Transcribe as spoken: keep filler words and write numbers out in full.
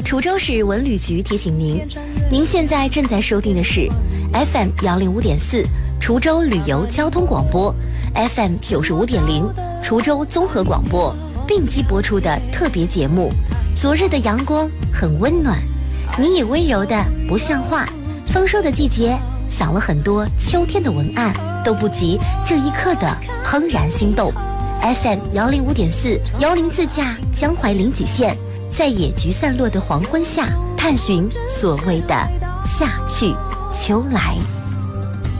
滁州市文旅局提醒您，您现在正在收听的是 F M 幺零五点四滁州旅游交通广播， F M 九十五点零滁州综合广播并机播出的特别节目。昨日的阳光很温暖，你也温柔的不像话。丰收的季节，想了很多秋天的文案，都不及这一刻的怦然心动。F M 幺零五点四，由您自驾江淮临济县，在野菊散落的黄昏下，探寻所谓的夏去秋来。